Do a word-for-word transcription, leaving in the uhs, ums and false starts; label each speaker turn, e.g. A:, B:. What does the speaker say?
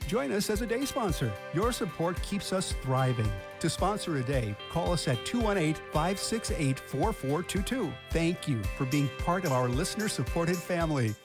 A: Join us as a day sponsor. Your support keeps us thriving. To sponsor a day, call us at two one eight, five six eight, four four two two. Thank you for being part of our listener-supported family.